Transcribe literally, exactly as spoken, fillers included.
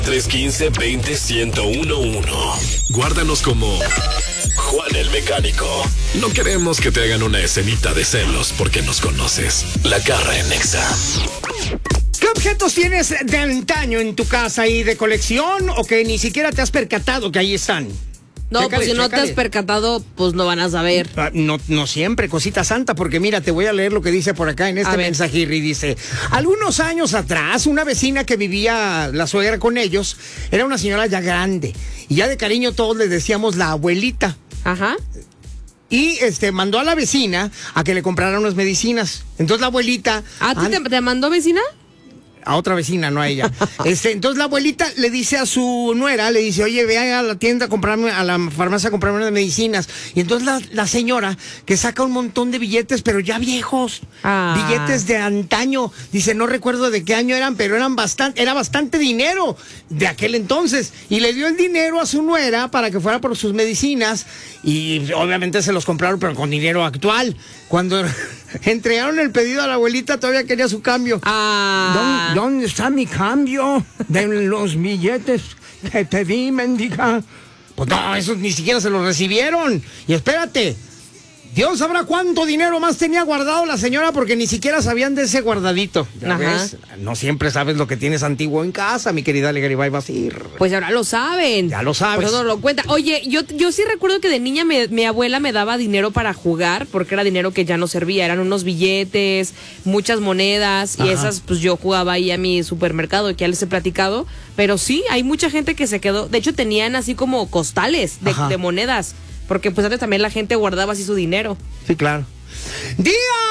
tres uno cinco, veinte, ciento uno uno. Guárdanos como Juan el Mecánico. No queremos que te hagan una escenita de celos porque nos conoces. La Garra en Nexa. ¿Qué objetos tienes de antaño en tu casa y de colección o que ni siquiera te has percatado que ahí están? No, Chécale, pues si no chécale. te has percatado, pues no van a saber. Ah, No, no siempre, cosita santa, porque mira, te voy a leer lo que dice por acá en este mensaje y dice, algunos años atrás, una vecina que vivía la suegra con ellos, era una señora ya grande, y ya de cariño todos le decíamos la abuelita. Ajá. Y este mandó a la vecina a que le comprara unas medicinas. Entonces la abuelita... ¿A ti an- te, te mandó vecina? A otra vecina, no a ella. Este, entonces la abuelita le dice a su nuera, le dice, oye, ve a la tienda a comprarme, a la farmacia a comprarme unas medicinas. Y entonces la, la señora, que saca un montón de billetes, pero ya viejos, Ah. billetes de antaño, dice, no recuerdo de qué año eran, pero eran bastante, era bastante dinero de aquel entonces. Y le dio el dinero a su nuera para que fuera por sus medicinas. Y obviamente se los compraron, pero con dinero actual. Cuando entregaron el pedido a la abuelita, todavía quería su cambio. Ah. ¿Dónde, ¿Dónde está mi cambio de los billetes que te di, mendiga? Pues no, esos ni siquiera se los recibieron. Y espérate, Dios sabrá cuánto dinero más tenía guardado la señora porque ni siquiera sabían de ese guardadito. ¿Ya Ajá. ves? No siempre sabes lo que tienes antiguo en casa, mi querida Legaribay Basir. Pues ahora lo saben. Ya lo sabes. Por eso no lo cuenta. Oye, yo, yo sí recuerdo que de niña me- mi abuela me daba dinero para jugar, porque era dinero que ya no servía. Eran unos billetes, muchas monedas, y Ajá. esas, pues yo jugaba ahí a mi supermercado, que ya les he platicado. Pero sí, hay mucha gente que se quedó. De hecho, tenían así como costales de, Ajá. de monedas, porque pues antes también la gente guardaba así su dinero. Sí, claro. ¡Día!